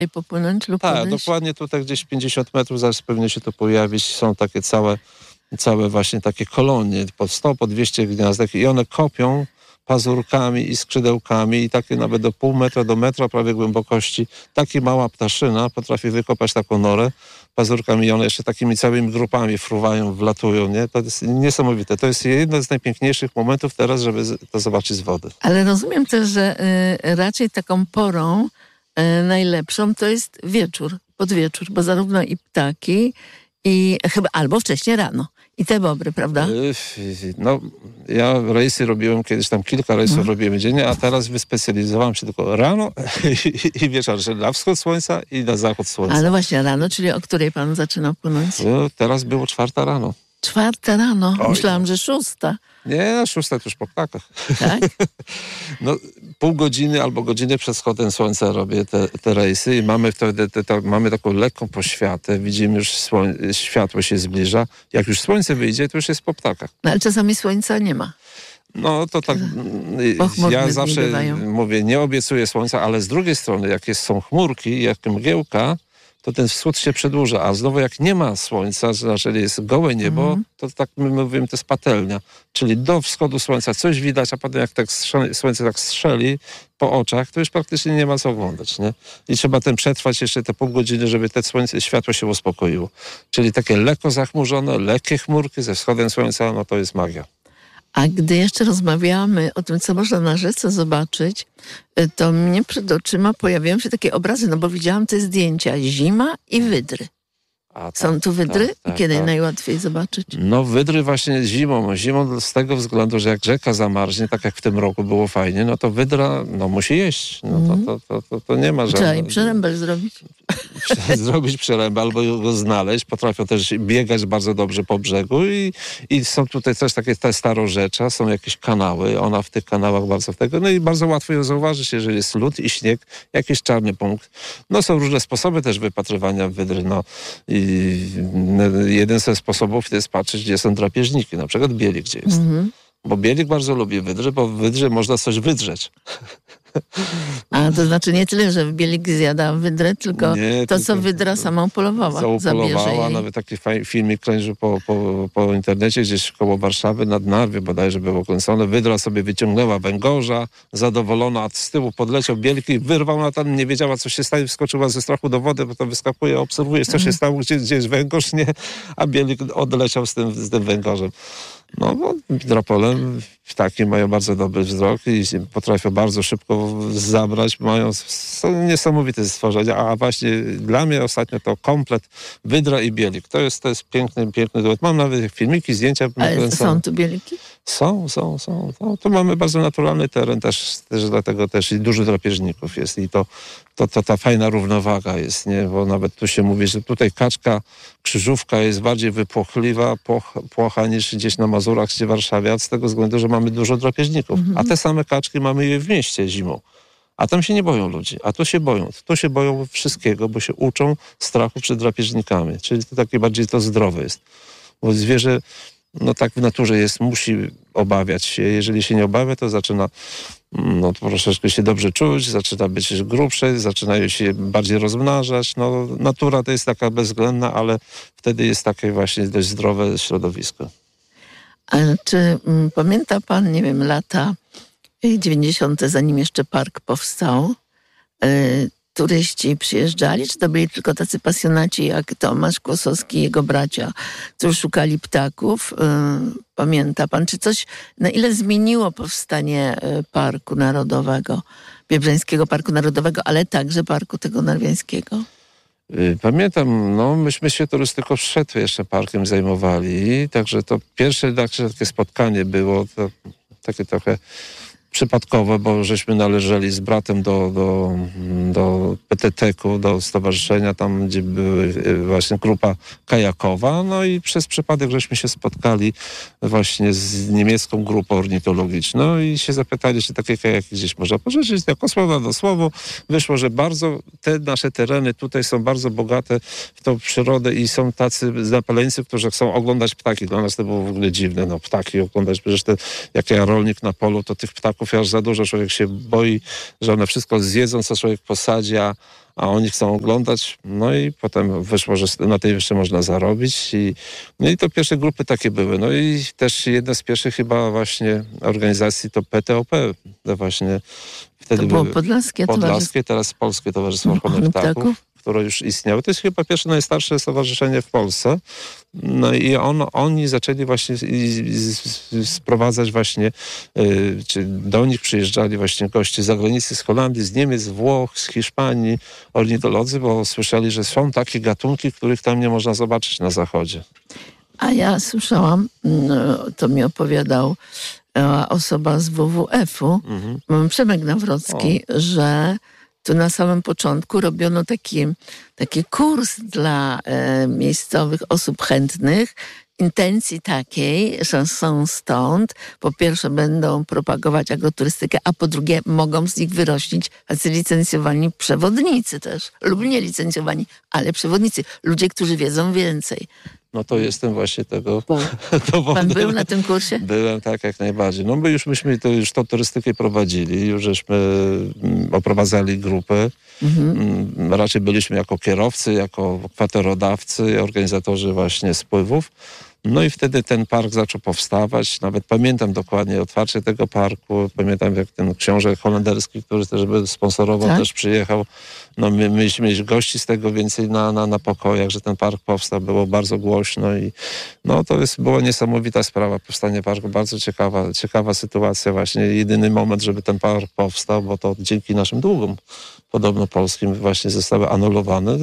popłynąć lub Tak, podejść? dokładnie tutaj gdzieś 50 metrów, zaraz pewnie się to pojawić. Są takie całe właśnie takie kolonie, po 100, po 200 gniazdek i one kopią pazurkami i skrzydełkami i takie nawet do pół metra, do metra prawie głębokości. Taka mała ptaszyna potrafi wykopać taką norę pazurkami i one jeszcze takimi całymi grupami fruwają, wlatują, nie? To jest niesamowite. To jest jeden z najpiękniejszych momentów teraz, żeby to zobaczyć z wody. Ale rozumiem też, że raczej taką porą najlepszą to jest wieczór, podwieczór, bo zarówno i ptaki, i chyba albo wcześniej rano. I te bobry, prawda? No, ja rejsy robiłem kiedyś, tam kilka rejsów robiłem dziennie, a teraz wyspecjalizowałem się tylko rano i wieczorem, czyli na wschód słońca i na zachód słońca. Ale właśnie rano, czyli o której pan zaczyna płynąć? No, teraz było 4 rano. 4 rano? Oj. Myślałam, że 6. Nie, 6 to już po ptakach. Tak? No, pół godziny albo godzinę przed wschodem słońca robię te rejsy i mamy wtedy mamy taką lekką poświatę. Widzimy już światło się zbliża. Jak już słońce wyjdzie, to już jest po ptakach. No ale czasami słońca nie ma. No to tak, Pochmurne ja dni zawsze bywają. mówię, nie obiecuję słońca, ale z drugiej strony, jak są chmurki, jak mgiełka, to ten wschód się przedłuża, a znowu jak nie ma słońca, jeżeli jest gołe niebo, to tak my mówimy, to jest patelnia. Czyli do wschodu słońca coś widać, a potem jak tak słońce tak strzeli po oczach, to już praktycznie nie ma co oglądać, nie? I trzeba przetrwać jeszcze te pół godziny, żeby te światło się uspokoiło. Czyli takie lekko zachmurzone, lekkie chmurki ze wschodem słońca, no to jest magia. A gdy jeszcze rozmawiamy o tym, co można na rzece zobaczyć, to mnie przed oczyma pojawiają się takie obrazy, no bo widziałam te zdjęcia. Zima i wydry. A, Są tu wydry? tak, Kiedy tak. najłatwiej zobaczyć? No wydry właśnie zimą. Zimą z tego względu, że jak rzeka zamarznie, tak jak w tym roku było fajnie, no to wydra musi jeść. No to nie ma Trzeba żadnego... im przerębel zrobić. Zrobić przerębę albo go znaleźć. Potrafią też biegać bardzo dobrze po brzegu i są tutaj też takie te starorzecza, są jakieś kanały, ona w tych kanałach bardzo no i bardzo łatwo ją zauważyć, jeżeli jest lód i śnieg, jakiś czarny punkt. No są różne sposoby też wypatrywania wydry, no i jeden ze sposobów to jest patrzeć, gdzie są drapieżniki, na przykład bielik, gdzie jest. Bo bielik bardzo lubi wydry, bo w wydrze można coś wydrzeć. A to znaczy nie tyle, że bielik zjada wydrę, tylko Nie, to, co wydra sama upolowała. Zaupolowała, nawet taki filmik krążył po internecie, gdzieś koło Warszawy, nad Narwie bodajże było kręcone. Wydra sobie wyciągnęła węgorza, zadowolona, a z tyłu podleciał bielik i wyrwał na tam, nie wiedziała, co się stanie, wskoczyła ze strachu do wody, bo to wyskakuje, obserwuje, co się stało, gdzie jest węgorz, nie? A bielik odleciał z tym węgorzem. No, bo drapole, ptaki mają bardzo dobry wzrok i potrafią bardzo szybko zabrać, są niesamowite stworzenia, a właśnie dla mnie ostatnio to komplet wydra i bielik. To jest piękny duet. Mam nawet filmiki, zdjęcia. Ale są tu bieliki? Są. Tu mamy bardzo naturalny teren też dlatego też i dużo drapieżników jest i to ta fajna równowaga jest, nie? Bo nawet tu się mówi, że tutaj kaczka, krzyżówka jest bardziej wypłochliwa, płocha niż gdzieś na Mazurach czy w Warszawie, z tego względu, że mamy dużo drapieżników. A te same kaczki mamy je w mieście zimą. A tam się nie boją ludzi, a tu się boją. Tu się boją wszystkiego, bo się uczą strachu przed drapieżnikami. Czyli to takie bardziej to zdrowe jest. Bo zwierzę, no tak w naturze jest, musi obawiać się. Jeżeli się nie obawia, to zaczyna to troszeczkę się dobrze czuć, zaczyna być grubsze, zaczynają się bardziej rozmnażać. No, natura to jest taka bezwzględna, ale wtedy jest takie właśnie dość zdrowe środowisko. A czy pamięta pan, nie wiem, lata 90., zanim jeszcze park powstał, turyści przyjeżdżali, czy to byli tylko tacy pasjonaci jak Tomasz Kłosowski i jego bracia, którzy szukali ptaków? Pamięta pan, czy coś, na ile zmieniło powstanie Parku Narodowego, Biebrzańskiego Parku Narodowego, ale także Parku tego narwiańskiego? Pamiętam, myśmy się turystyką wszedł jeszcze parkiem zajmowali, także to pierwsze takie spotkanie było, to takie trochę przypadkowe, bo żeśmy należeli z bratem do PTT-ku, do stowarzyszenia, tam gdzie były właśnie grupa kajakowa, no i przez przypadek żeśmy się spotkali właśnie z niemiecką grupą ornitologiczną i się zapytali, czy takie kajaki gdzieś można pożyczyć. Jako słowa do słowa wyszło, że bardzo te nasze tereny tutaj są bardzo bogate w tą przyrodę i są tacy zapaleńcy, którzy chcą oglądać ptaki. Dla nas to było w ogóle dziwne, ptaki oglądać, przecież jak ja rolnik na polu, to tych ptaków ptaków aż za dużo, człowiek się boi, że one wszystko zjedzą, co człowiek posadzi, a oni chcą oglądać. No i potem wyszło, że na tej wyższej można zarobić. No i to pierwsze grupy takie były. No i też jedna z pierwszych chyba właśnie organizacji to PTOP. To właśnie wtedy to było Podlaskie, teraz Polskie Towarzystwo Ochrony Ptaków, które już istniało. To jest chyba pierwsze najstarsze stowarzyszenie w Polsce. No i oni zaczęli właśnie sprowadzać właśnie, czy do nich przyjeżdżali właśnie goście z zagranicy, z Holandii, z Niemiec, z Włoch, z Hiszpanii, ornitolodzy, bo słyszeli, że są takie gatunki, których tam nie można zobaczyć na zachodzie. A ja słyszałam, to mi opowiadał osoba z WWF-u, Przemek Nawrocki, że tu na samym początku robiono taki kurs dla miejscowych osób chętnych, intencji takiej, że są stąd, po pierwsze będą propagować agroturystykę, a po drugie mogą z nich wyrościć tacy licencjowani przewodnicy też, lub nie licencjowani, ale przewodnicy, ludzie, którzy wiedzą więcej. No to jestem właśnie tego dowodem. Pan był na tym kursie? Byłem, tak, jak najbardziej. No my myśmy już tą turystykę prowadzili, już żeśmy oprowadzali grupę. Raczej byliśmy jako kierowcy, jako kwaterodawcy, organizatorzy właśnie spływów. No i wtedy ten park zaczął powstawać. Nawet pamiętam dokładnie otwarcie tego parku. Pamiętam, jak ten książę holenderski, który też by sponsorował, też przyjechał. No my mieliśmy mieć gości z tego więcej na pokojach, że ten park powstał. Było bardzo głośno i no to była niesamowita sprawa, powstanie parku. Bardzo ciekawa sytuacja właśnie. Jedyny moment, żeby ten park powstał, bo to dzięki naszym długom podobno polskim właśnie zostały anulowane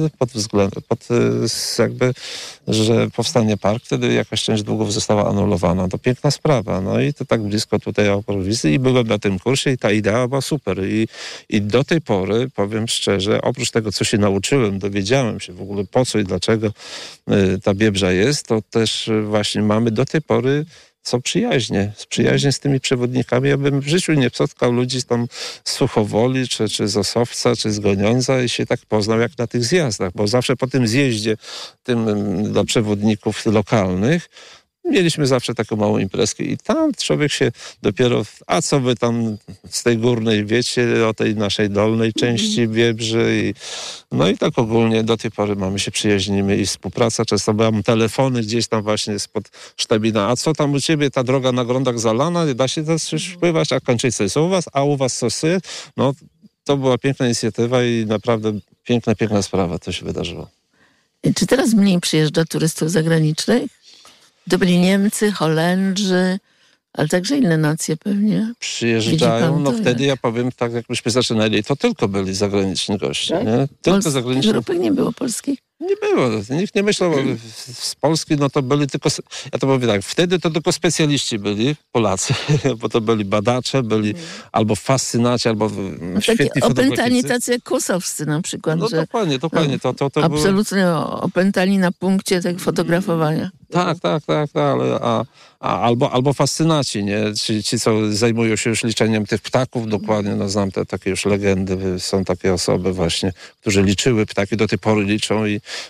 jakby, że powstanie park, wtedy jakaś część długów została anulowana. To piękna sprawa. No i to tak blisko tutaj Oporowicy i byłem na tym kursie i ta idea była super. I do tej pory, powiem szczerze, oprócz tego, co się nauczyłem, dowiedziałem się w ogóle po co i dlaczego ta biebrza jest, to też właśnie mamy do tej pory przyjaźnie z tymi przewodnikami. Ja bym w życiu nie spotkał ludzi tam z Suchowoli, czy z Osowca, czy z Goniądza i się tak poznał jak na tych zjazdach, bo zawsze po tym zjeździe tym dla przewodników lokalnych mieliśmy zawsze taką małą imprezkę i tam człowiek się dopiero, a co wy tam z tej górnej wiecie o tej naszej dolnej części Biebrzy no i tak ogólnie do tej pory się przyjaźnimy i współpraca. Często mam telefony gdzieś tam właśnie spod Sztabina, a co tam u ciebie, ta droga na Grądach zalana, da się też wpływać, a Kończyce jest u was, a u was co jest? No to była piękna inicjatywa i naprawdę piękna sprawa to się wydarzyło. Czy teraz mniej przyjeżdża turystów zagranicznych? To byli Niemcy, Holendrzy, ale także inne nacje pewnie. Przyjeżdżają, no wtedy ja powiem tak, jak myśmy zaczynali, to tylko byli zagraniczni goście. Tak? Nie? Tylko zagraniczni. W grupach nie było polskich? Nie było. Nikt nie myślał z Polski, no to byli tylko, ja to powiem tak, wtedy to tylko specjaliści byli, Polacy, bo to byli badacze, byli albo fascynaci, albo świetni opętani tacy jak Kłosowscy na przykład. No że, dokładnie. To absolutnie opętani na punkcie tego fotografowania. Tak, ale albo fascynaci, nie? Ci, co zajmują się już liczeniem tych ptaków, dokładnie, no znam takie już legendy, są takie osoby właśnie, którzy liczyły ptaki, do tej pory liczą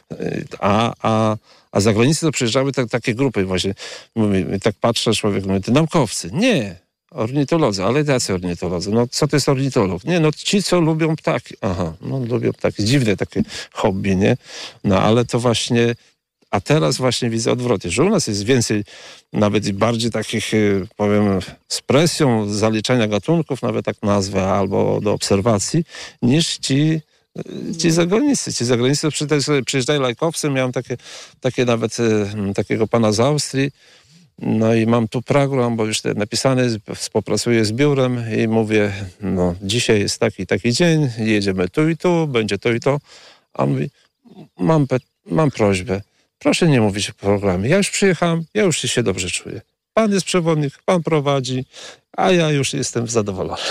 a za granicę to przyjeżdżały takie grupy właśnie. Tak patrzę, człowiek mówi, ty naukowcy. Nie, ornitolodzy, ale jacy ornitolodzy? No co to jest ornitolog? Nie, no ci, co lubią ptaki. Aha, no lubią ptaki. Dziwne takie hobby, nie? No ale to właśnie, a teraz właśnie widzę odwrotnie, że u nas jest więcej nawet i bardziej takich, powiem, z presją zaliczania gatunków, nawet tak nazwę, albo do obserwacji, niż ci zagranicy. Ci zagranicy przyjeżdżają lajkowcy. Miałem takie nawet takiego pana z Austrii. No i mam tu program, bo już napisane, współpracuję z biurem i mówię, no dzisiaj jest taki dzień, jedziemy tu i tu, będzie to i to. A on mówi, mam prośbę, proszę nie mówić o programie. Ja już przyjechałem, ja już się dobrze czuję. Pan jest przewodnik, pan prowadzi, a ja już jestem zadowolony.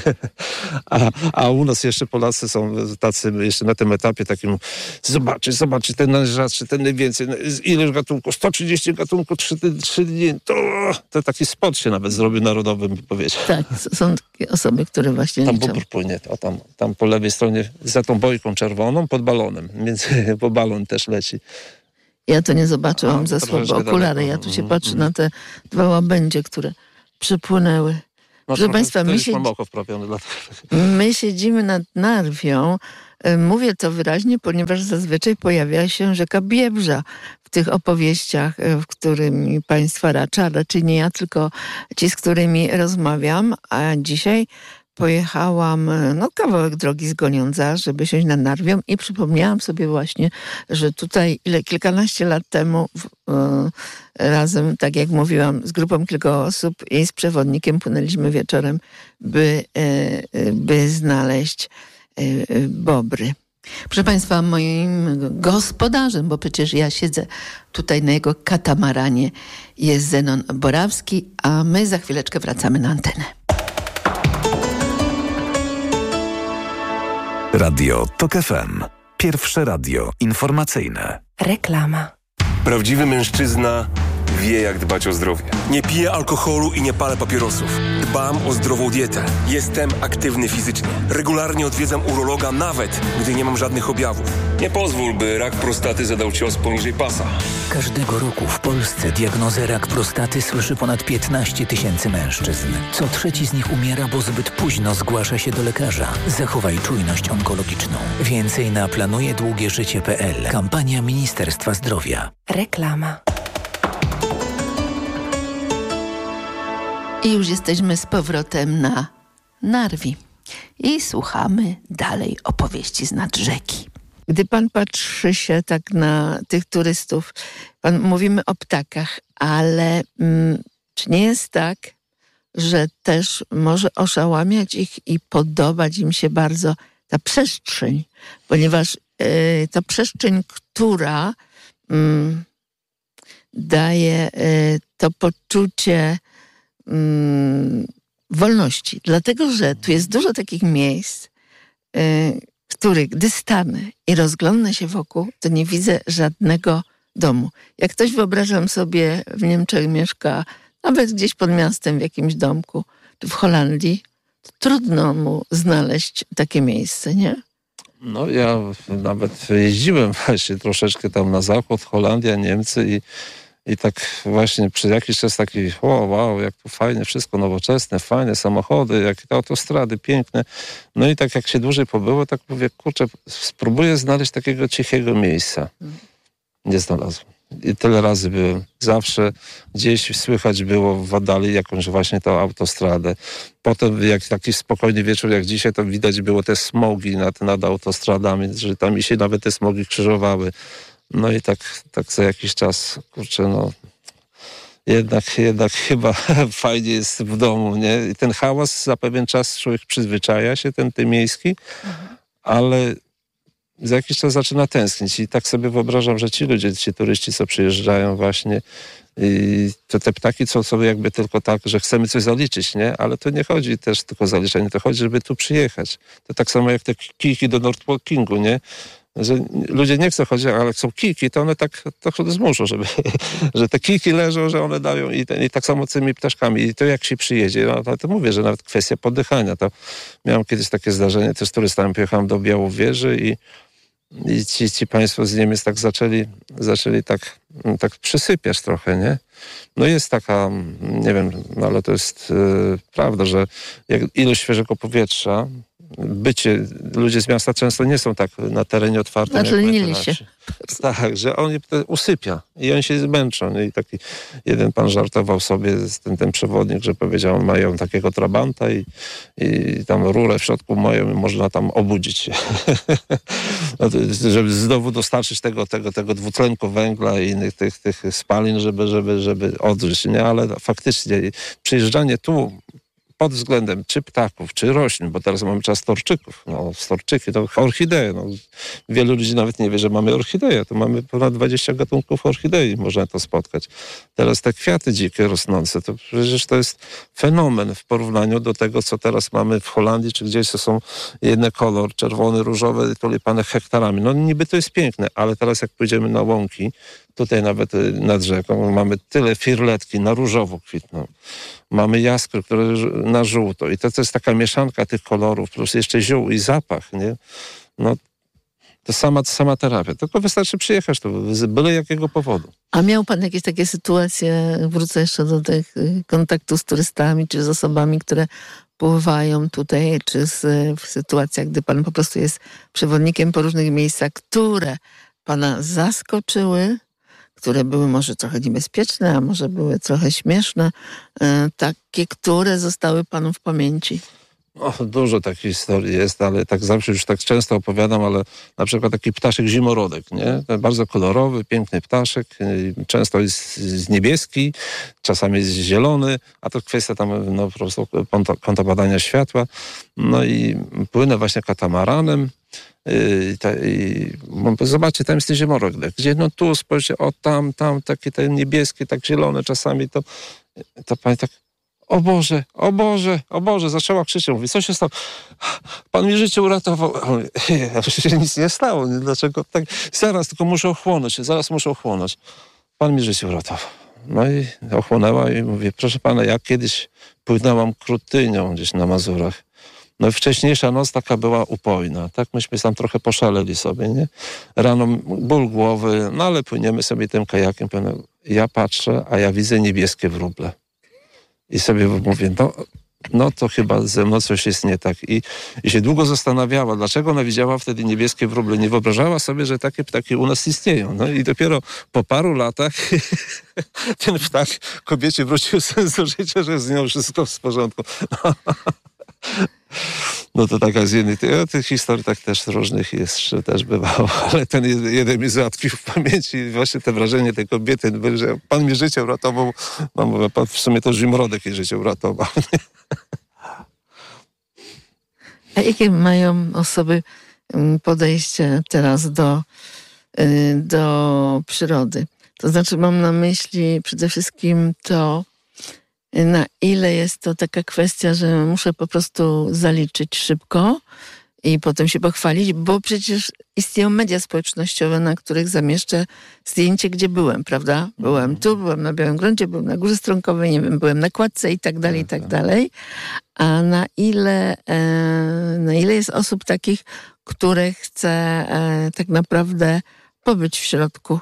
a u nas jeszcze Polacy są tacy jeszcze na tym etapie takim, zobaczcie, ten najrzadszy, ten najwięcej, ileż gatunków, 130 gatunków, 3 dni, to taki sport się nawet zrobił narodowy, bym powiedział. Tak, są takie osoby, które właśnie tam liczą. Bóbr płynie, tam po lewej stronie, za tą bojką czerwoną, pod balonem, więc bo balon też leci. Ja to nie zobaczyłam, mam za słabe okulary. Ja tu się patrzę na te 2 łabędzie, które przypłynęły Proszę Państwa, mam oko wprawione. my siedzimy nad Narwią. Mówię to wyraźnie, ponieważ zazwyczaj pojawia się rzeka Biebrza w tych opowieściach, w którymi Państwa raczej nie ja, tylko ci, z którymi rozmawiam. A dzisiaj pojechałam kawałek drogi z Goniądza, żeby siąść nad Narwią i przypomniałam sobie właśnie, że tutaj kilkanaście lat temu razem, tak jak mówiłam, z grupą kilku osób i z przewodnikiem płynęliśmy wieczorem, by znaleźć bobry. Proszę Państwa, moim gospodarzem, bo przecież ja siedzę tutaj na jego katamaranie, jest Zenon Borawski, a my za chwileczkę wracamy na antenę. Radio TOK FM. Pierwsze radio informacyjne. Reklama. Prawdziwy mężczyzna wie, jak dbać o zdrowie. Nie piję alkoholu i nie palę papierosów. Dbam o zdrową dietę. Jestem aktywny fizycznie. Regularnie odwiedzam urologa, nawet gdy nie mam żadnych objawów. Nie pozwól, by rak prostaty zadał cios poniżej pasa. Każdego roku w Polsce diagnozę rak prostaty słyszy ponad 15 000 mężczyzn. Co trzeci z nich umiera, bo zbyt późno zgłasza się do lekarza. Zachowaj czujność onkologiczną. Więcej na planujedługieżycie.pl. Kampania Ministerstwa Zdrowia. Reklama. I już jesteśmy z powrotem na Narwi i słuchamy dalej opowieści z nad rzeki. Gdy pan patrzy się tak na tych turystów, mówimy o ptakach, ale czy nie jest tak, że też może oszałamiać ich i podobać im się bardzo ta przestrzeń, ponieważ ta przestrzeń, która daje to poczucie wolności. Dlatego, że tu jest dużo takich miejsc, w których gdy stanę i rozglądnę się wokół, to nie widzę żadnego domu. Jak ktoś, wyobrażam sobie, w Niemczech mieszka nawet gdzieś pod miastem w jakimś domku, czy w Holandii, to trudno mu znaleźć takie miejsce, nie? No ja nawet jeździłem właśnie troszeczkę tam na zachód, Holandia, Niemcy i tak właśnie przez jakiś czas taki wow, jak tu fajnie, wszystko nowoczesne, fajne samochody, jakie te autostrady piękne. No i tak jak się dłużej pobyło, tak mówię, kurczę, spróbuję znaleźć takiego cichego miejsca. Nie znalazłem. I tyle razy byłem. Zawsze gdzieś słychać było w oddali jakąś właśnie tą autostradę. Potem jak taki spokojny wieczór jak dzisiaj, to widać było te smogi nad autostradami, że tam i się nawet te smogi krzyżowały. No i tak za jakiś czas, kurczę, no jednak chyba fajnie jest w domu, nie? I ten hałas za pewien czas człowiek przyzwyczaja się, ten miejski, ale za jakiś czas zaczyna tęsknić. I tak sobie wyobrażam, że ci ludzie, ci turyści, co przyjeżdżają właśnie, i to te ptaki są sobie jakby tylko tak, że chcemy coś zaliczyć, nie? Ale to nie chodzi też tylko o zaliczenie, to chodzi, żeby tu przyjechać. To tak samo jak te kijki do Nordwalkingu, nie? Że ludzie nie chcą chodzić, ale chcą kijki, to one tak zmuszą, że te kijki leżą, że one dają i tak samo z tymi ptaszkami. I to jak się przyjedzie, no to mówię, że nawet kwestia poddychania. To miałem kiedyś takie zdarzenie, też z turystami pojechałem do Białowieży i ci państwo z Niemiec tak zaczęli tak przysypiać trochę, nie? No jest taka, nie wiem, no ale to jest prawda, że jak ilość świeżego powietrza, ludzie z miasta często nie są tak na terenie otwartym. Natlenili się. Tak, że oni usypia i oni się zmęczą. I taki jeden pan żartował sobie, ten przewodnik, że powiedział, mają takiego trabanta i tam rurę w środku mają i można tam obudzić się. Żeby znowu dostarczyć tego dwutlenku węgla i innych tych spalin, żeby odżyć. Nie? Ale faktycznie przyjeżdżanie tu pod względem czy ptaków, czy roślin, bo teraz mamy czas storczyków. No, storczyki to orchidee. No, wielu ludzi nawet nie wie, że mamy orchideje. To mamy ponad 20 gatunków orchidei, można to spotkać. Teraz te kwiaty dzikie rosnące, to przecież to jest fenomen w porównaniu do tego, co teraz mamy w Holandii, czy gdzieś to są jedne kolor, czerwony, różowy, tulipany hektarami. No niby to jest piękne, ale teraz jak pójdziemy na łąki, tutaj nawet nad rzeką mamy tyle firletki, na różowo kwitną. Mamy jaskry, które na żółto. I to jest taka mieszanka tych kolorów, plus jeszcze ziół i zapach, nie? No, To sama terapia. Tylko wystarczy przyjechać tu, z byle jakiego powodu. A miał pan jakieś takie sytuacje, wrócę jeszcze do tych kontaktów z turystami, czy z osobami, które pływają tutaj, czy w sytuacjach, gdy pan po prostu jest przewodnikiem po różnych miejscach, które pana zaskoczyły, które były może trochę niebezpieczne, a może były trochę śmieszne, takie, które zostały panu w pamięci? Dużo takich historii jest, ale tak zawsze już tak często opowiadam, ale na przykład taki ptaszek zimorodek, nie? Bardzo kolorowy, piękny ptaszek, często jest niebieski, czasami jest zielony, a to kwestia tam po prostu kąta badania światła. No i płynę właśnie katamaranem. Zobaczcie, tam jest ten zimorodek. Gdzie? No tu, spojrzcie, tam, takie te niebieskie, tak zielone czasami, to pani tak o Boże, zaczęła krzyczeć. Mówi, co się stało? Pan mi życie uratował. Się nic nie stało. Dlaczego? Tak, zaraz muszę ochłonąć. Pan mi życie uratował. No i ochłonęła i mówię, proszę pana, ja kiedyś płynęłam Krutynią gdzieś na Mazurach. No i wcześniejsza noc taka była upojna. Tak myśmy tam trochę poszaleli sobie, nie? Rano ból głowy, no ale płyniemy sobie tym kajakiem. Ja patrzę, a ja widzę niebieskie wróble. I sobie mówię, no to chyba ze mną coś jest nie tak. I się długo zastanawiała, dlaczego ona widziała wtedy niebieskie wróble. Nie wyobrażała sobie, że takie ptaki u nas istnieją. No i dopiero po paru latach ten ptak kobiecie wrócił sens do życia, że z nią wszystko w porządku. No to taka z jednej tych historii tak też różnych jeszcze też bywało, ale ten jeden mi załatwił w pamięci właśnie to wrażenie tej kobiety, że pan mi życie uratował, no mówię, pan w sumie to zimorodek jej życie uratował. A jakie mają osoby podejście teraz do przyrody? To znaczy mam na myśli przede wszystkim to, na ile jest to taka kwestia, że muszę po prostu zaliczyć szybko i potem się pochwalić, bo przecież istnieją media społecznościowe, na których zamieszczę zdjęcie, gdzie byłem, prawda? Byłem tu, byłem na Białym Gruncie, byłem na Górze Strąkowej, nie wiem, byłem na Kładce i tak dalej, i tak dalej. A na ile jest osób takich, które chce tak naprawdę pobyć w środku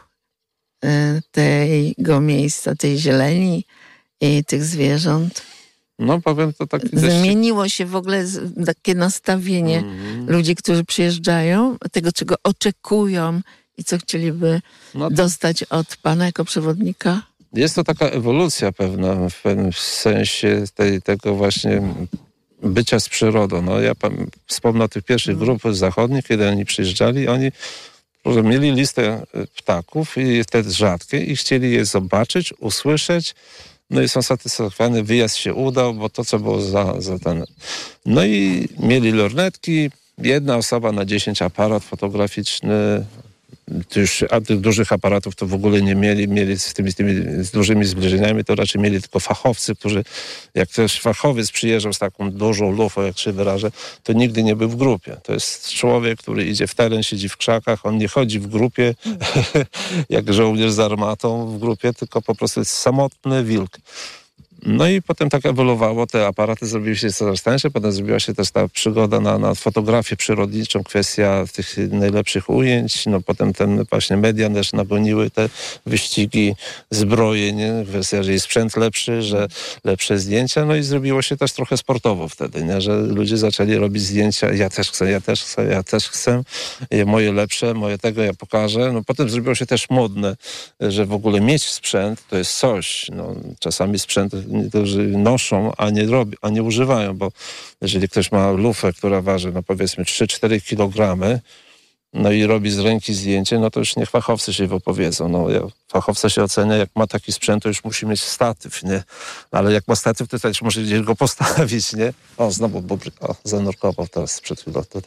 tego miejsca, tej zieleni i tych zwierząt? No powiem to tak... Zmieniło się w ogóle takie nastawienie ludzi, którzy przyjeżdżają, tego, czego oczekują i co chcieliby dostać od pana jako przewodnika? Jest to taka ewolucja pewna w pewnym sensie tego właśnie bycia z przyrodą. No ja wspomnę o tych pierwszych grupach zachodnich, kiedy oni przyjeżdżali, oni mieli listę ptaków i te rzadkie i chcieli je zobaczyć, usłyszeć. No i są satysfakcjonowani, wyjazd się udał, bo to, co było za ten... No i mieli lornetki, jedna osoba na 10 aparat fotograficzny. A tych dużych aparatów to w ogóle nie mieli z tymi z dużymi zbliżeniami, to raczej mieli tylko fachowcy, którzy, jak też fachowiec przyjeżdżał z taką dużą lufą, jak się wyrażę, to nigdy nie był w grupie. To jest człowiek, który idzie w teren, siedzi w krzakach, on nie chodzi w grupie, jak żołnierz z armatą w grupie, tylko po prostu jest samotny wilk. No i potem tak ewoluowało, te aparaty zrobiły się coraz tańsze, potem zrobiła się też ta przygoda na fotografię przyrodniczą, kwestia tych najlepszych ujęć, no potem właśnie media też nagoniły te wyścigi zbrojeń, kwestia, że jest sprzęt lepszy, że lepsze zdjęcia, no i zrobiło się też trochę sportowo wtedy, nie? Że ludzie zaczęli robić zdjęcia, ja też chcę, moje lepsze, moje tego ja pokażę, no potem zrobiło się też modne, że w ogóle mieć sprzęt to jest coś, no czasami sprzęt niektórzy noszą, a nie używają, bo jeżeli ktoś ma lufę, która waży, no powiedzmy 3-4 kilogramy, no i robi z ręki zdjęcie, no to już niech fachowcy się wypowiedzą. No, fachowca się ocenia, jak ma taki sprzęt, to już musi mieć statyw, nie? Ale jak ma statyw, to też może gdzieś go postawić, nie? O, znowu bubryk, zanurkował teraz przed chwilą tutaj.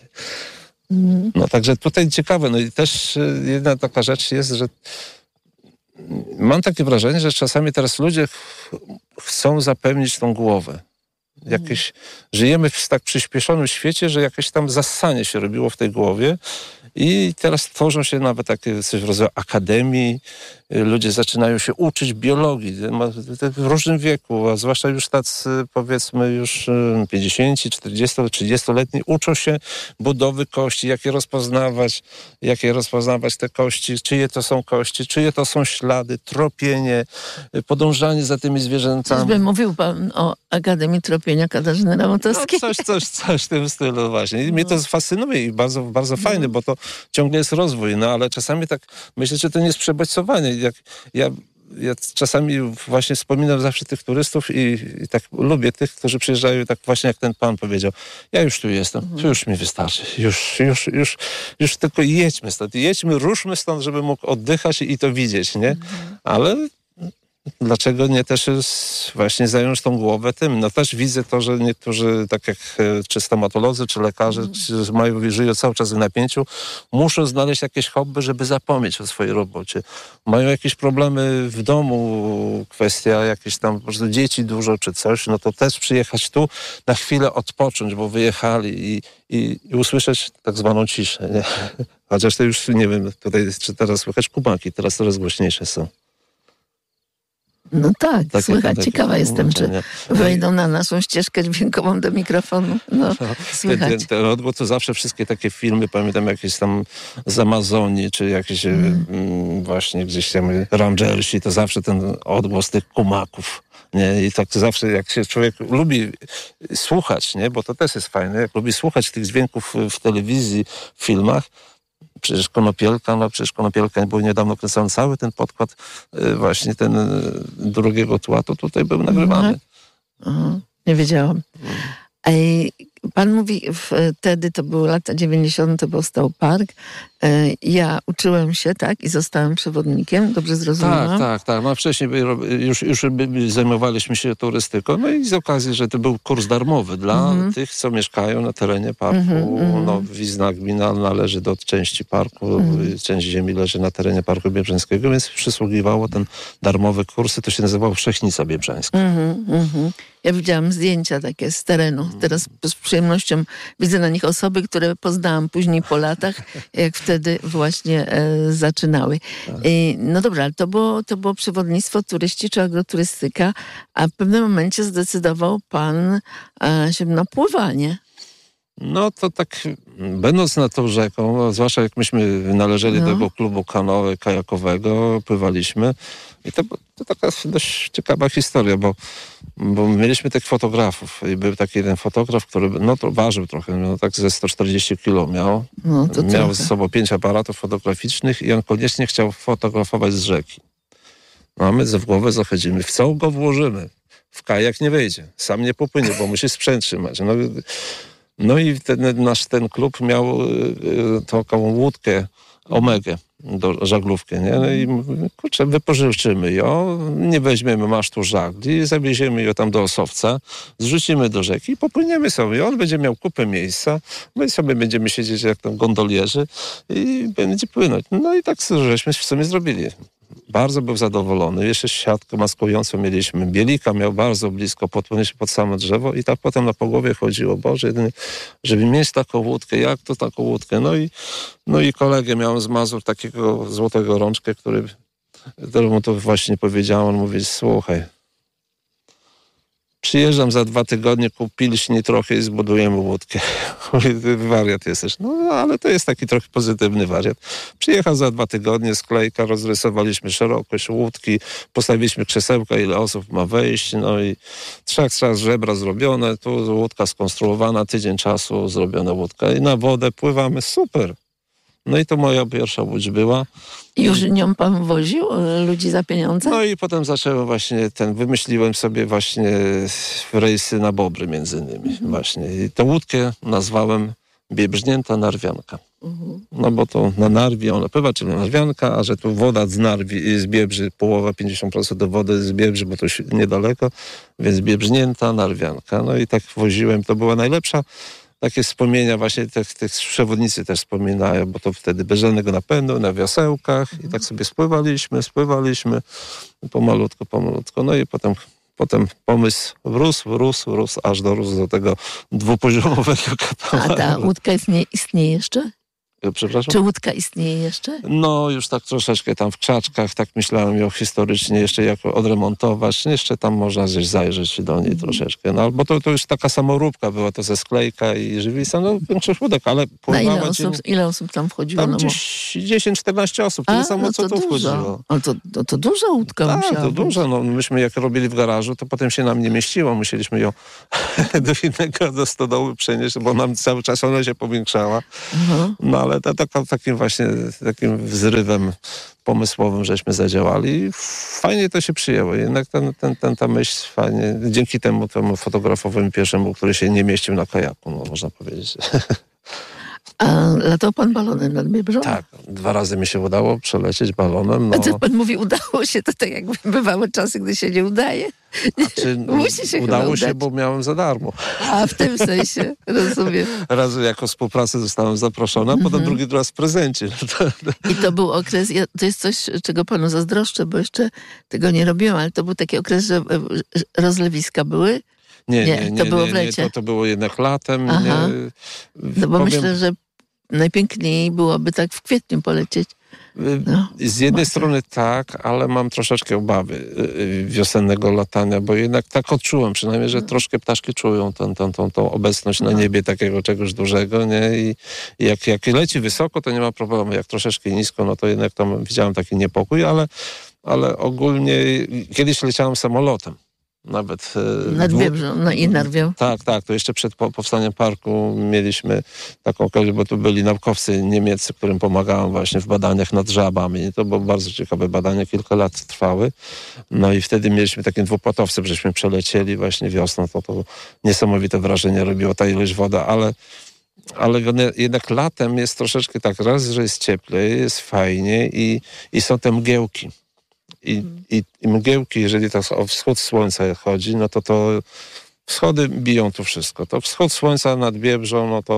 No także tutaj ciekawe. No i też jedna taka rzecz jest, że mam takie wrażenie, że czasami teraz ludzie chcą zapełnić tą głowę. Żyjemy w tak przyspieszonym świecie, że jakieś tam zassanie się robiło w tej głowie I teraz tworzą się nawet takie coś w rodzaju akademii. Ludzie zaczynają się uczyć biologii w różnym wieku, a zwłaszcza już tacy, powiedzmy, już 50, 40, 30-letni uczą się budowy kości, jak je rozpoznawać te kości, czyje to są kości, czyje to są ślady, tropienie, podążanie za tymi zwierzętami. Czyżby mówił pan o Akademii Tropienia Katarzyny Ramotowskiej? No, coś w tym stylu właśnie. I mnie to fascynuje i bardzo, bardzo fajne, bo to ciągle jest rozwój, no ale czasami tak myślę, że to nie jest przebodźcowanie. Ja czasami właśnie wspominam zawsze tych turystów i tak lubię tych, którzy przyjeżdżają tak właśnie jak ten pan powiedział. Ja już tu jestem, to już mi wystarczy. Już tylko jedźmy, ruszmy stąd, żeby mógł oddychać i to widzieć, nie? Ale dlaczego nie też właśnie zająć tą głowę tym? No też widzę to, że niektórzy, tak jak czy stomatolodzy, czy lekarze, żyją cały czas w napięciu, muszą znaleźć jakieś hobby, żeby zapomnieć o swojej robocie. Mają jakieś problemy w domu, kwestia jakieś tam, po prostu dzieci dużo, czy coś, no to też przyjechać tu, na chwilę odpocząć, bo wyjechali i usłyszeć tak zwaną ciszę, nie? Chociaż to już, nie wiem, tutaj czy teraz słychać kumaki, teraz coraz głośniejsze są. No tak, słychać. Ciekawa jestem, czy wejdą na naszą ścieżkę dźwiękową do mikrofonu. No, słychać. Ten odgłos to zawsze wszystkie takie filmy, pamiętam jakieś tam z Amazonii, czy jakieś właśnie gdzieś tam Rangersi, to zawsze ten odgłos tych kumaków. Nie? I tak zawsze, jak się człowiek lubi słuchać, nie? Bo to też jest fajne, jak lubi słuchać tych dźwięków w telewizji, w filmach, przecież Konopielka był niedawno kręcony, cały ten podkład właśnie ten drugiego tła, to tutaj był nagrywany. Nie wiedziałam. Pan mówi, wtedy to były lata 90. powstał park. Ja uczyłem się, tak, i zostałem przewodnikiem, dobrze zrozumiałam? Tak. No wcześniej już zajmowaliśmy się turystyką, no i z okazji, że to był kurs darmowy dla tych, co mieszkają na terenie parku. No, Wizna gmina należy do części parku, część ziemi leży na terenie Parku Biebrzańskiego, więc przysługiwało ten darmowy kurs, to się nazywało Wszechnica Biebrzańska. Ja widziałam zdjęcia takie z terenu. Teraz z przyjemnością widzę na nich osoby, które poznałam później po latach, jak wtedy właśnie zaczynały. No dobra, ale to było przewodnictwo, turyści czy agroturystyka, a w pewnym momencie zdecydował pan się na pływanie. No to tak, będąc nad tą rzeką, zwłaszcza jak myśmy należeli do tego klubu kajakowego, pływaliśmy i to taka dość ciekawa historia, bo mieliśmy tych fotografów i był taki jeden fotograf, który to ważył trochę, tak ze 140 kilo miał. Miał ze sobą 5 aparatów fotograficznych i on koniecznie chciał fotografować z rzeki. No a my w głowę zachodzimy, w co go włożymy? W kajak nie wejdzie, sam nie popłynie, bo musi sprzęt trzymać. No i ten klub miał taką łódkę Omegę do żaglówki, nie? No i kurczę, wypożyczymy ją, nie weźmiemy masztu żagli, zawieziemy ją tam do Osowca, zrzucimy do rzeki i popłyniemy sobie. On będzie miał kupę miejsca, my sobie będziemy siedzieć jak tam gondolierzy i będzie płynąć. No i tak żeśmy w sumie zrobili. Bardzo był zadowolony. Jeszcze siatkę maskującą mieliśmy. Bielika miał bardzo blisko, podpłynęliśmy pod samo drzewo i tak potem na głowie chodziło. Boże, jedynie, żeby mieć taką łódkę, jak to taką łódkę? No i kolegę miałem z Mazur, takiego złotego rączkę, któremu to właśnie powiedziałem. On mówi, słuchaj, przyjeżdżam za 2 tygodnie, kupiliśmy trochę i zbudujemy łódkę. Wariat jesteś. No ale to jest taki trochę pozytywny wariat. Przyjechał za 2 tygodnie, sklejka, rozrysowaliśmy szerokość łódki, postawiliśmy krzesełka, ile osób ma wejść, no i 3 żebra zrobione, tu łódka skonstruowana, tydzień czasu zrobiona łódka i na wodę pływamy, super. No i to moja pierwsza łódź była. I już nią pan woził ludzi za pieniądze? No i potem zacząłem właśnie wymyśliłem sobie właśnie rejsy na Bobry między innymi właśnie. I tę łódkę nazwałem Biebrznięta Narwianka. No bo to na Narwi ona pływa, czyli Narwianka, a że tu woda z Narwi, z Biebrzy, połowa, 50% do wody z Biebrzy, bo to niedaleko, więc Biebrznięta Narwianka. No i tak woziłem, to była najlepsza. Takie wspomnienia właśnie tych przewodnicy też wspominają, bo to wtedy bez żadnego napędu, na wiosełkach i tak sobie spływaliśmy pomalutko. No i potem pomysł rósł, aż dorósł do tego 2-poziomowego kapałana. A ta łódka istnieje jeszcze? Przepraszam? Czy łódka istnieje jeszcze? No, już tak troszeczkę tam w krzaczkach, tak myślałem ją historycznie jeszcze jako odremontować. Jeszcze tam można gdzieś zajrzeć do niej troszeczkę. No, bo to już taka samoróbka była, to ze sklejka i żywisa, no większość łódek, ale Na pływała... ile osób tam wchodziło? Tam No, gdzieś 10-14 osób, tyle samo co tu wchodziło. Ale to duża łódka Tak, musiała to być. dużo. No, myśmy jak robili w garażu, to potem się nam nie mieściło. Musieliśmy ją do innego, do stodoły przenieść, bo nam cały czas ona się powiększała. No ale takim wzrywem pomysłowym żeśmy zadziałali i fajnie to się przyjęło. Jednak ta myśl fajnie, dzięki temu fotografowi pierwszemu, który się nie mieścił na kajaku, no, można powiedzieć. A latał pan balonem nad Biebrzą? Tak, 2 razy mi się udało przelecieć balonem. No. A co pan mówi, udało się, to tak jakby bywały czasy, gdy się nie udaje. Musi się udało się, udać. bo miałem za darmo. A w tym sensie, rozumiem. Raz jako współpracę zostałem zaproszony, a potem drugi raz w prezencie. I to był okres, to jest coś, czego panu zazdroszczę, bo jeszcze tego nie robiłam, ale to był taki okres, że rozlewiska były. Nie, to było w lecie. To było jednak latem. Aha. No bo myślę, że najpiękniej byłoby tak w kwietniu polecieć. No, z jednej strony tak, ale mam troszeczkę obawy wiosennego latania, bo jednak tak odczułem przynajmniej, że troszkę ptaszki czują tą obecność na niebie takiego czegoś dużego, nie? I jak leci wysoko, to nie ma problemu. Jak troszeczkę nisko, no to jednak tam widziałem taki niepokój, ale ogólnie kiedyś leciałem samolotem. Nawet nad Biebrzą, no i Narwią. Tak, to jeszcze przed powstaniem parku mieliśmy taką okazję, bo tu byli naukowcy niemieccy, którym pomagałem właśnie w badaniach nad żabami. I to było bardzo ciekawe badania, kilka lat trwały. No i wtedy mieliśmy takim dwupłatowcem, żeśmy przelecieli właśnie wiosną. To niesamowite wrażenie robiło ta ilość wody, ale jednak latem jest troszeczkę tak, raz, że jest cieplej, jest fajnie i są te mgiełki. I mgiełki, jeżeli to o wschód słońca chodzi, no to wschody biją tu wszystko. To wschód słońca nad Biebrzą, no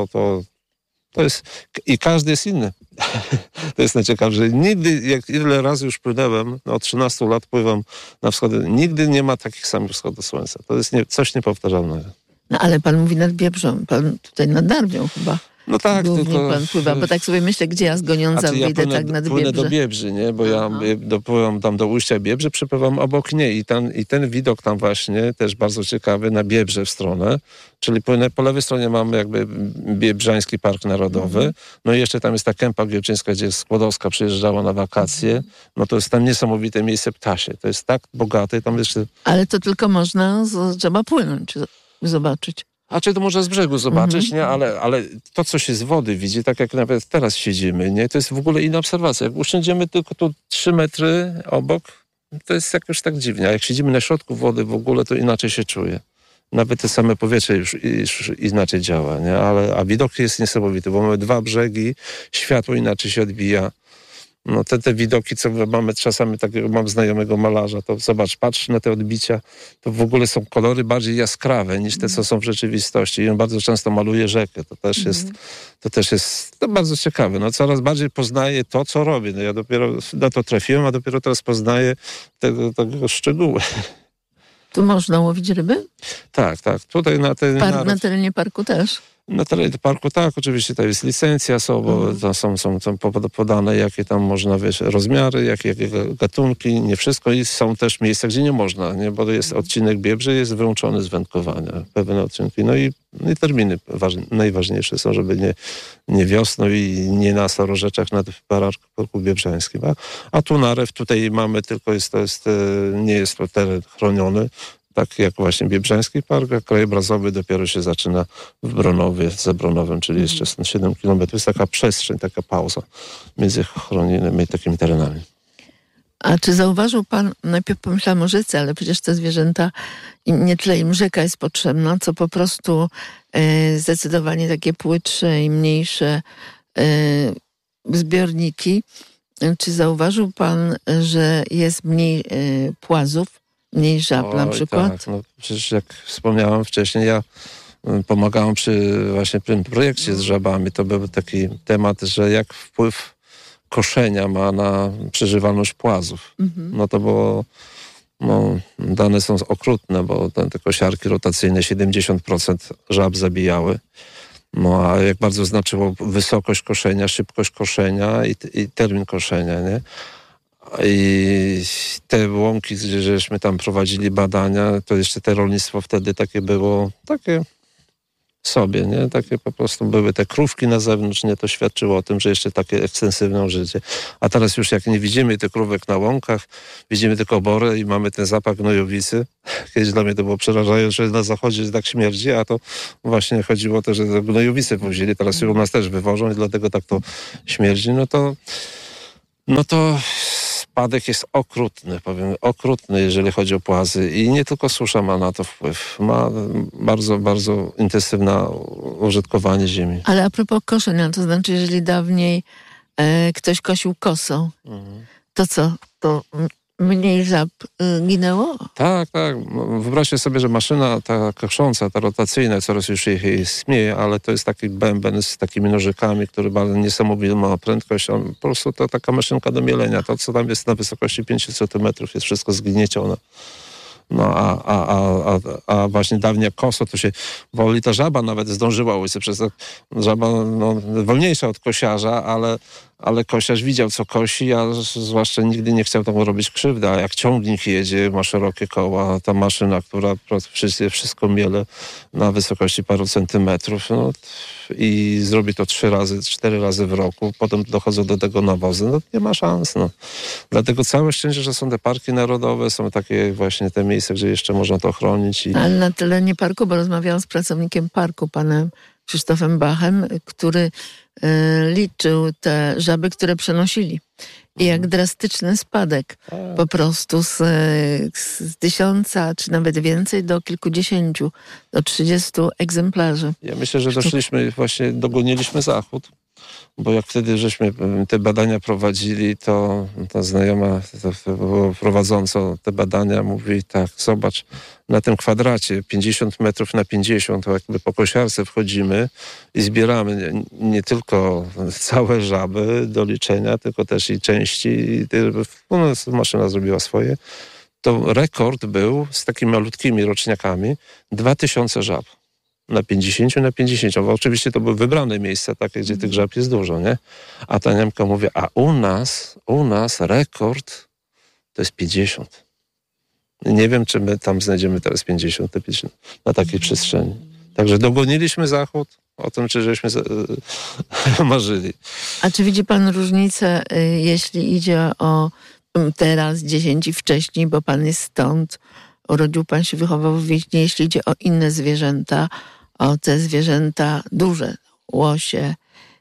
to jest... I każdy jest inny. To jest najciekawsze, że nigdy, ile razy już płynąłem, od 13 lat pływam na wschody, nigdy nie ma takich samych wschodów słońca. To jest coś niepowtarzalnego. No ale pan mówi nad Biebrzą, pan tutaj nad Narwią chyba. No tak, tylko pan pływa, bo tak sobie myślę, gdzie ja z Goniądza wyjdę tak nad Biebrze. Płynę do Biebrzy, nie? Bo ja dopływam tam do ujścia Biebrzy, przypływam obok niej i ten widok tam właśnie też bardzo ciekawy na Biebrze w stronę, czyli płynę po lewej stronie mamy jakby Biebrzański Park Narodowy, no i jeszcze tam jest ta kępa biebrzyńska, gdzie Skłodowska przyjeżdżała na wakacje, no to jest tam niesamowite miejsce ptasie, to jest tak bogate, tam jeszcze... Ale to tylko trzeba płynąć, zobaczyć. A czy to można z brzegu zobaczyć, nie? Ale to, co się z wody widzi, tak jak nawet teraz siedzimy, nie? To jest w ogóle inna obserwacja. Jak usiądziemy tylko tu 3 metry obok, to jest jakoś tak dziwnie. A jak siedzimy na środku wody w ogóle, to inaczej się czuje. Nawet te same powietrze już inaczej działa, nie? A widok jest niesamowity, bo mamy 2 brzegi, światło inaczej się odbija. No te widoki, co mamy czasami, takiego mam znajomego malarza, to zobacz, patrz na te odbicia, to w ogóle są kolory bardziej jaskrawe niż te, co są w rzeczywistości. I on bardzo często maluje rzekę. To też jest bardzo ciekawe. No coraz bardziej poznaję to, co robię. No ja dopiero na to trafiłem, a dopiero teraz poznaję tego szczegóły. Tu można łowić ryby? Tak. Tutaj na terenie parku też? Na terenie parku tak, oczywiście to jest licencja, bo są podane jakie tam można, rozmiary, jakie gatunki, nie wszystko i są też miejsca, gdzie nie można, nie? Bo jest odcinek Biebrzy, jest wyłączony z wędkowania, pewne odcinki, no i terminy najważniejsze są, żeby nie wiosną i nie na Starorzeczach nad Parku Biebrzańskim, a tu Narew, tutaj mamy tylko, nie jest to teren chroniony, tak jak właśnie Biebrzański Park, a krajobrazowy dopiero się zaczyna w Bronowie, za Bronowem, czyli jeszcze 7 km. Jest taka przestrzeń, taka pauza między chronionymi takimi terenami. A czy zauważył pan, najpierw pomyślałam o rzece, ale przecież te zwierzęta, nie tyle im rzeka jest potrzebna, co po prostu zdecydowanie takie płytsze i mniejsze zbiorniki. Czy zauważył pan, że jest mniej płazów? Mniej żab na przykład? Tak, no przecież jak wspomniałem wcześniej, ja pomagałem przy tym projekcie z żabami. To był taki temat, że jak wpływ koszenia ma na przeżywalność płazów. No to było, dane są okrutne, bo te kosiarki rotacyjne 70% żab zabijały. No a jak bardzo znaczyło wysokość koszenia, szybkość koszenia i termin koszenia, nie? I te łąki, gdzie żeśmy tam prowadzili badania, to jeszcze te rolnictwo wtedy takie było, takie sobie, nie? Takie po prostu były te krówki na zewnątrz, nie? To świadczyło o tym, że jeszcze takie ekstensywne użycie. A teraz już jak nie widzimy tych krówek na łąkach, widzimy tylko oborę i mamy ten zapach gnojowicy. Kiedyś dla mnie to było przerażające, że na zachodzie tak śmierdzi, a to właśnie chodziło o to, że gnojowice wozili. Teraz u nas też wywożą i dlatego tak to śmierdzi. No to spadek jest okrutny, powiem, okrutny, jeżeli chodzi o płazy. I nie tylko susza ma na to wpływ. Ma bardzo, bardzo intensywne użytkowanie ziemi. Ale a propos koszenia, to znaczy, jeżeli dawniej ktoś kosił kosą, to co? To mniej żab ginęło? Tak. Wyobraźcie sobie, że maszyna ta kosząca, ta rotacyjna, coraz już ich jest mniej, ale to jest taki bęben z takimi nożykami, który bardzo niesamowitą ma prędkość. Po prostu to taka maszynka do mielenia. To, co tam jest na wysokości 5 cm, jest wszystko zgniecione. No a właśnie dawniej koso to się woli, ta żaba nawet zdążyła łyse, przez to żaba wolniejsza od kosiarza, ale kosiarz widział, co kosi, a zwłaszcza nigdy nie chciał tam robić krzywdy. A jak ciągnik jedzie, ma szerokie koła, ta maszyna, która wszystko miele na wysokości paru centymetrów, i zrobi to 4 razy w roku, potem dochodzą do tego nawozy, nie ma szans. Dlatego całe szczęście, że są te parki narodowe, są takie właśnie te miejsca, gdzie jeszcze można to chronić. Ale na terenie parku, bo rozmawiałam z pracownikiem parku, panem Krzysztofem Bachem, który liczył te żaby, które przenosili. I jak drastyczny spadek. Po prostu z 1000, czy nawet więcej, do kilkudziesięciu, do 30 egzemplarzy. Ja myślę, że dogoniliśmy Zachód. Bo jak wtedy żeśmy te badania prowadzili, to ta znajoma prowadząca te badania mówi tak, zobacz, na tym kwadracie 50 metrów na 50, to jakby po kosiarce wchodzimy i zbieramy nie tylko całe żaby do liczenia, tylko też i części. Maszyna zrobiła swoje. To rekord był z takimi malutkimi roczniakami 2000 żab. Na 50 na 50. Bo oczywiście to były wybrane miejsca takie, gdzie tych żab jest dużo, nie? A ta Niemka mówi, a u nas rekord to jest 50. Nie wiem, czy my tam znajdziemy teraz 50 na takiej przestrzeni. Także dogoniliśmy Zachód, o tym, czy żeśmy marzyli. A czy widzi pan różnicę, jeśli idzie o teraz, 10 i wcześniej, bo pan jest stąd, urodził pan się, wychował w Wiśni, jeśli idzie o inne zwierzęta, o te zwierzęta duże, łosie,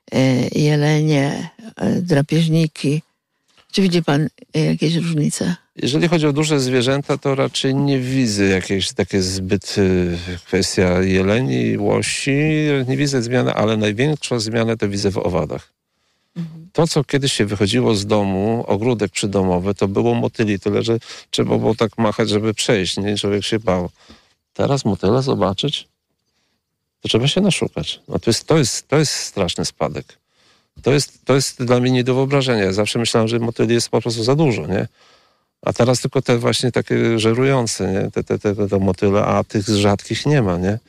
jelenie, drapieżniki. Czy widzi pan jakieś różnice? Jeżeli chodzi o duże zwierzęta, to raczej nie widzę jakiejś takie zbyt kwestia jeleni, łosi. Nie widzę zmiany, ale największą zmianę to widzę w owadach. To, co kiedyś się wychodziło z domu, ogródek przydomowy, to było motyli, tyle, że trzeba było tak machać, żeby przejść, nie? Człowiek się bał. Teraz motyle zobaczyć, to trzeba się naszukać. To jest straszny spadek. To jest dla mnie nie do wyobrażenia. Ja zawsze myślałem, że motyli jest po prostu za dużo, nie? A teraz tylko te właśnie takie żerujące, nie? Te motyle, a tych rzadkich nie ma, nie?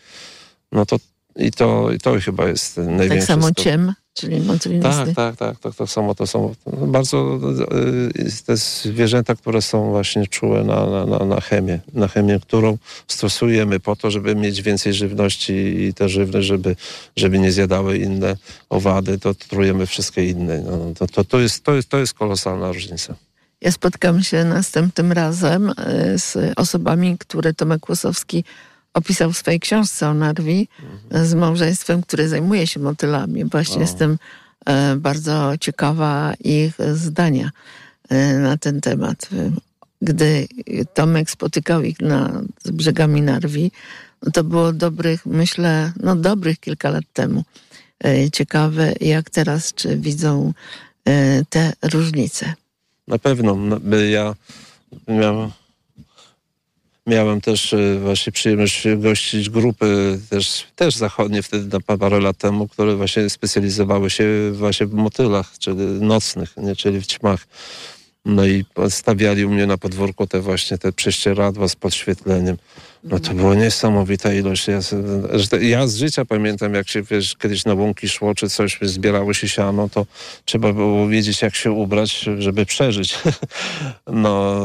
To chyba jest największy. Tak samo ciem, czyli motylinisty. Tak. To są bardzo te zwierzęta, które są właśnie czułe na chemię, którą stosujemy po to, żeby mieć więcej żywności i tę żywność, żeby nie zjadały inne owady, to trujemy wszystkie inne. To jest kolosalna różnica. Ja spotkam się następnym razem z osobami, które Tomek Łosowski opisał w swojej książce o Narwi, z małżeństwem, które zajmuje się motylami. Właśnie jestem bardzo ciekawa ich zdania na ten temat. Gdy Tomek spotykał ich z brzegami Narwi, to było dobrych kilka lat temu. Ciekawe, jak teraz, czy widzą te różnice. Na pewno. Ja miałem też właśnie przyjemność gościć grupy też zachodnie wtedy parę lat temu, które właśnie specjalizowały się właśnie w motylach, czyli nocnych, nie, czyli w ćmach. No i stawiali u mnie na podwórku te prześcieradła z podświetleniem. No to była niesamowita ilość. Ja z życia pamiętam, jak się kiedyś na łąki szło, czy coś, zbierało się siano, to trzeba było wiedzieć, jak się ubrać, żeby przeżyć. No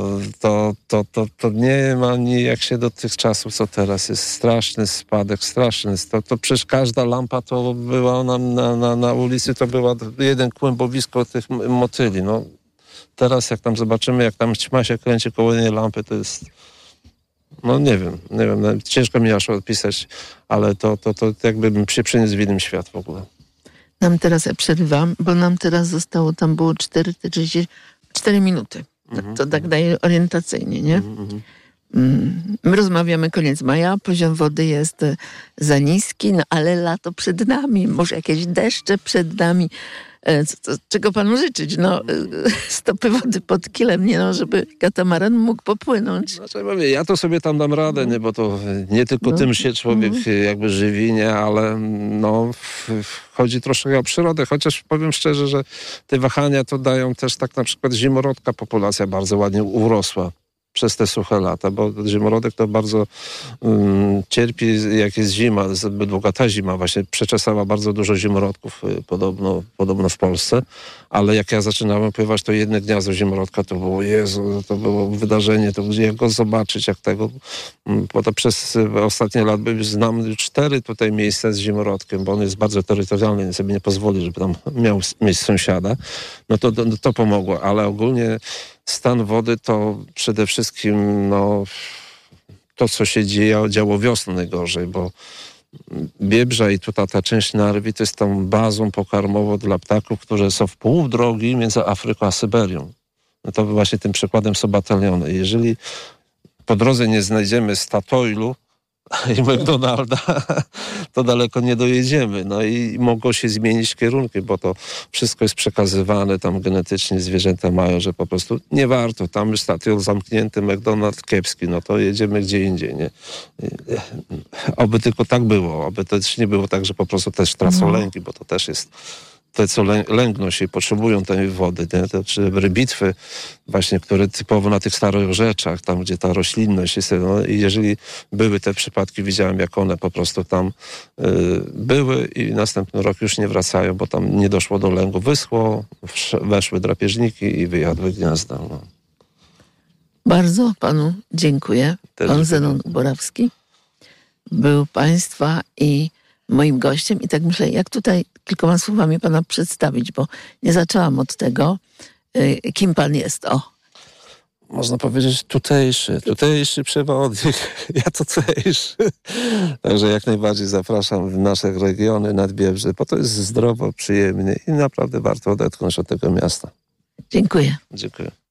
to nie ma nijak się do tych czasów, co teraz. Jest straszny spadek, straszny. To przecież każda lampa to była na ulicy, to była jeden kłębowisko tych motyli. No teraz jak tam zobaczymy, jak tam ćma się kręci koło jednej lampy, to jest... No nie wiem, ciężko mi aż odpisać, ale to jakbym się przeniósł w inny świat w ogóle. Nam teraz, ja przerywam, bo nam teraz zostało, tam było 4 minuty. To tak daje orientacyjnie, nie? My rozmawiamy koniec maja, poziom wody jest za niski, no ale lato przed nami, może jakieś deszcze przed nami. Czego panu życzyć? No, stopy wody pod kilem, nie no, żeby katamaran mógł popłynąć. Znaczy, ja to sobie tam dam radę, nie, bo to nie tylko tym się człowiek jakby żywi, nie, ale no, chodzi troszkę o przyrodę, chociaż powiem szczerze, że te wahania to dają też tak na przykład zimorodka populacja bardzo ładnie urosła przez te suche lata, bo zimorodek to bardzo cierpi, jak jest zima, zbyt długa ta zima właśnie przeczesała bardzo dużo zimorodków podobno w Polsce, ale jak ja zaczynałem pływać, to jedno gniazdo zimorodka to było, Jezu, to było wydarzenie, to jak go zobaczyć, jak tego, bo to przez ostatnie lata znam 4 tutaj miejsca z zimorodkiem, bo on jest bardzo terytorialny, więc sobie nie pozwoli, żeby tam mieć sąsiada, no to pomogło, ale ogólnie stan wody to przede wszystkim to, co się działo wiosną najgorzej, bo Biebrza i tutaj ta część Narwi to jest tą bazą pokarmową dla ptaków, które są w pół drogi między Afryką a Syberią. No to właśnie tym przykładem są bataliony. Jeżeli po drodze nie znajdziemy Statoilu i McDonalda, to daleko nie dojedziemy. No i mogą się zmienić kierunki, bo to wszystko jest przekazywane tam genetycznie, zwierzęta mają, że po prostu nie warto. Tam już stadion zamknięty, McDonald's kiepski, no to jedziemy gdzie indziej, nie? Oby tylko tak było, oby też nie było tak, że po prostu też tracą lęki, bo to też jest... Te, co lęgną się i potrzebują tej wody, nie? To, czy rybitwy właśnie, które typowo na tych starych rzeczach, tam gdzie ta roślinność jest, no, i jeżeli były te przypadki, widziałem jak one po prostu tam były i następny rok już nie wracają, bo tam nie doszło do lęgu. Wyschło, weszły drapieżniki i wyjadły gniazda. No. Bardzo panu dziękuję. Pan Zenon Borawski był państwa i moim gościem i tak myślę, jak tutaj kilkoma słowami pana przedstawić, bo nie zaczęłam od tego, kim pan jest. Można powiedzieć tutejszy przewodnik, ja tutejszy. Także jak najbardziej zapraszam w nasze regiony Nadbiebrze, bo to jest zdrowo, przyjemnie i naprawdę warto odetchnąć od tego miasta. Dziękuję. Dziękuję.